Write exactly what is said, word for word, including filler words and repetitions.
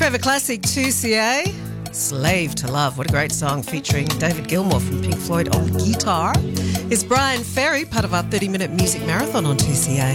Forever Classic two C A, Slave to Love. What a great song featuring David Gilmour from Pink Floyd on guitar. Is Brian Ferry, part of our thirty-minute music marathon on two C A.